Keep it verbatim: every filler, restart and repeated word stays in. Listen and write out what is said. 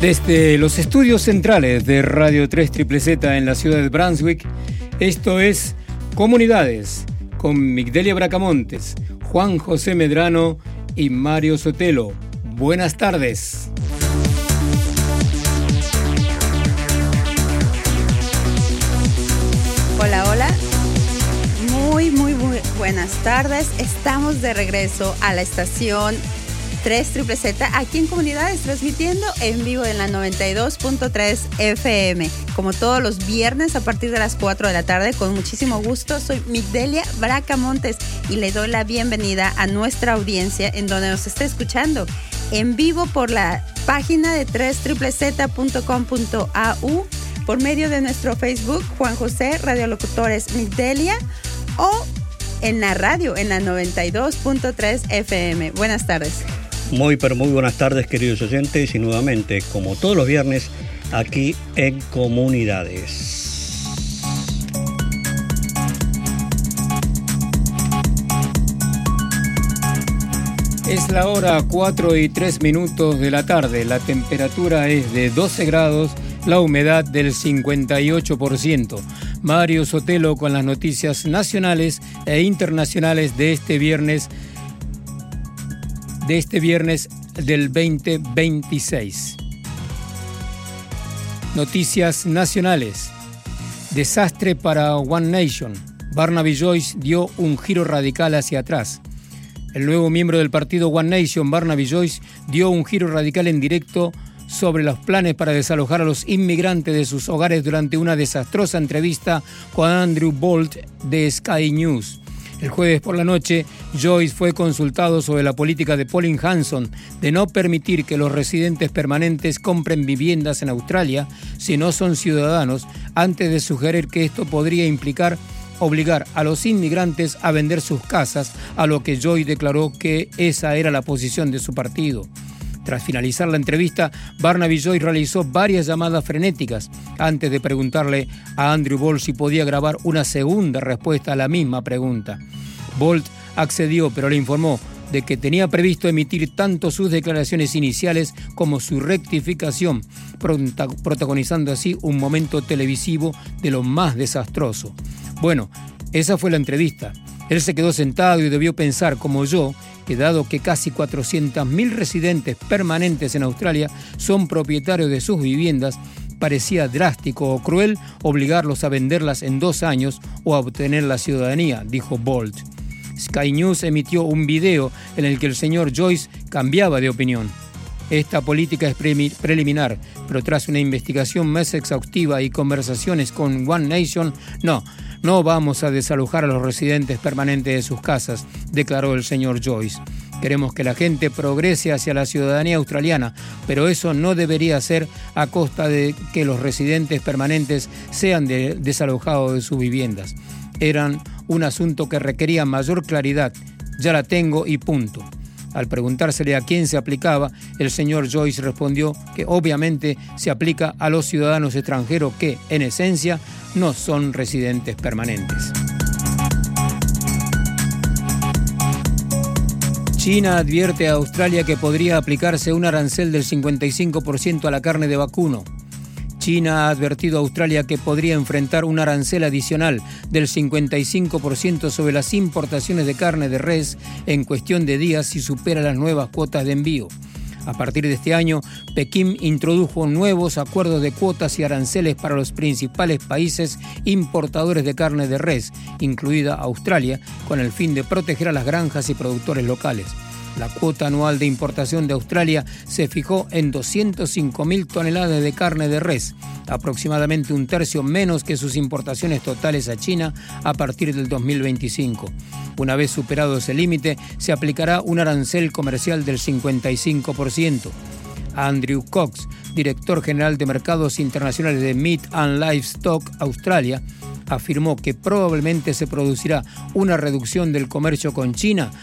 Desde los estudios centrales de Radio tres Z Z en la ciudad de Brunswick, esto es Comunidades, con Migdelia Bracamontes, Juan José Medrano y Mario Sotelo. Buenas tardes. Hola, hola. Muy, muy, muy buenas tardes. Estamos de regreso a la estación tres Z Z aquí en Comunidades, transmitiendo en vivo en la noventa y dos punto tres F M. Como todos los viernes a partir de las cuatro de la tarde, con muchísimo gusto, soy Migdelia Bracamontes y le doy la bienvenida a nuestra audiencia en donde nos está escuchando en vivo por la página de tres Z Z punto com punto a u, por medio de nuestro Facebook Juan José Radiolocutores Migdelia, o en la radio en la noventa y dos punto tres F M. Buenas tardes. Muy, pero muy buenas tardes, queridos oyentes, y nuevamente, como todos los viernes, aquí en Comunidades. Es la hora cuatro y tres minutos de la tarde. La temperatura es de doce grados, la humedad del cincuenta y ocho por ciento. Mario Sotelo con las noticias nacionales e internacionales de este viernes de este viernes del veinte veintiséis. Noticias nacionales. Desastre para One Nation. Barnaby Joyce dio un giro radical hacia atrás. El nuevo miembro del partido One Nation, Barnaby Joyce, dio un giro radical en directo sobre los planes para desalojar a los inmigrantes de sus hogares durante una desastrosa entrevista con Andrew Bolt de Sky News. El jueves por la noche, Joyce fue consultado sobre la política de Pauline Hanson de no permitir que los residentes permanentes compren viviendas en Australia si no son ciudadanos, antes de sugerir que esto podría implicar obligar a los inmigrantes a vender sus casas, a lo que Joyce declaró que esa era la posición de su partido. Tras finalizar la entrevista, Barnaby Joyce realizó varias llamadas frenéticas antes de preguntarle a Andrew Bolt si podía grabar una segunda respuesta a la misma pregunta. Bolt accedió, pero le informó de que tenía previsto emitir tanto sus declaraciones iniciales como su rectificación, protagonizando así un momento televisivo de lo más desastroso. Bueno, esa fue la entrevista. Él se quedó sentado y debió pensar, como yo, que dado que casi cuatrocientos mil residentes permanentes en Australia son propietarios de sus viviendas, parecía drástico o cruel obligarlos a venderlas en dos años o a obtener la ciudadanía, dijo Bolt. Sky News emitió un video en el que el señor Joyce cambiaba de opinión. Esta política es pre- preliminar, pero tras una investigación más exhaustiva y conversaciones con One Nation, no, no vamos a desalojar a los residentes permanentes de sus casas, declaró el señor Joyce. Queremos que la gente progrese hacia la ciudadanía australiana, pero eso no debería ser a costa de que los residentes permanentes sean de- desalojados de sus viviendas. Eran un asunto que requería mayor claridad. Ya la tengo y punto. Al preguntársele a quién se aplicaba, el señor Joyce respondió que obviamente se aplica a los ciudadanos extranjeros que, en esencia, no son residentes permanentes. China advierte a Australia que podría aplicarse un arancel del cincuenta y cinco por ciento a la carne de vacuno. China ha advertido a Australia que podría enfrentar un arancel adicional del cincuenta y cinco por ciento sobre las importaciones de carne de res en cuestión de días si supera las nuevas cuotas de envío. A partir de este año, Pekín introdujo nuevos acuerdos de cuotas y aranceles para los principales países importadores de carne de res, incluida Australia, con el fin de proteger a las granjas y productores locales. La cuota anual de importación de Australia se fijó en doscientas cinco mil toneladas de carne de res, aproximadamente un tercio menos que sus importaciones totales a China a partir del dos mil veinticinco. Una vez superado ese límite, se aplicará un arancel comercial del cincuenta y cinco por ciento. Andrew Cox, director general de mercados internacionales de Meat and Livestock Australia, afirmó que probablemente se producirá una reducción del comercio con China